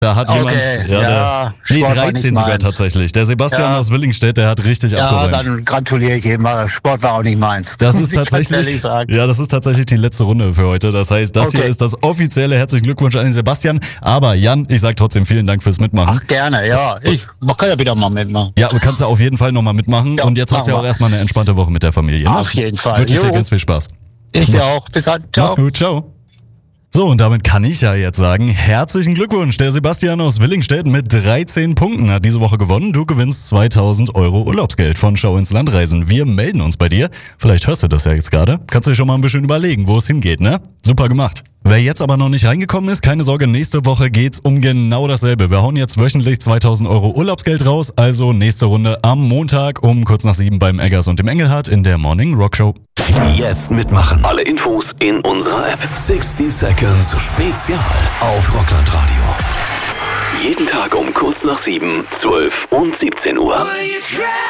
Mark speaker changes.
Speaker 1: Da hat jemand,
Speaker 2: Sport war
Speaker 1: 13
Speaker 2: nicht
Speaker 1: sogar
Speaker 2: meins.
Speaker 1: tatsächlich. Der Sebastian aus Willingstedt, der hat richtig
Speaker 2: Ja,
Speaker 1: abgeräumt.
Speaker 2: dann gratuliere ich ihm, weil Sport war auch nicht meins.
Speaker 1: Das
Speaker 2: Muss
Speaker 1: ist
Speaker 2: ich ganz ehrlich
Speaker 1: tatsächlich,
Speaker 2: sagen.
Speaker 1: ja, das ist tatsächlich die letzte Runde für heute. Das heißt, das hier ist das offizielle herzlichen Glückwunsch an den Sebastian. Aber Jan, ich sag trotzdem vielen Dank fürs Mitmachen.
Speaker 2: Ach, gerne, ja. Man kann ja wieder mal mitmachen.
Speaker 1: Ja, du kannst ja auf jeden Fall nochmal mitmachen.
Speaker 2: Ja,
Speaker 1: und jetzt hast du ja auch erstmal eine entspannte Woche mit der Familie. Ne?
Speaker 2: Auf jeden Fall.
Speaker 1: Wünsche ich dir ganz viel Spaß.
Speaker 2: Ich dir auch. Bis dann. Ciao.
Speaker 1: Mach's gut, ciao. So, und damit kann ich ja jetzt sagen, herzlichen Glückwunsch. Der Sebastian aus Willingstedt mit 13 Punkten hat diese Woche gewonnen. Du gewinnst 2000 Euro Urlaubsgeld von Schau ins Land Reisen. Wir melden uns bei dir. Vielleicht hörst du das ja jetzt gerade. Kannst du dir schon mal ein bisschen überlegen, wo es hingeht, ne? Super gemacht. Wer jetzt aber noch nicht reingekommen ist, keine Sorge, nächste Woche geht's um genau dasselbe. Wir hauen jetzt wöchentlich 2000 Euro Urlaubsgeld raus, also nächste Runde am Montag um kurz nach 7 beim Eggers und dem Engelhardt in der Morning Rock Show.
Speaker 3: Jetzt mitmachen. Alle Infos in unserer App. 60 Seconds Spezial auf Rockland Radio. Jeden Tag um kurz nach 7, 12 und 17 Uhr.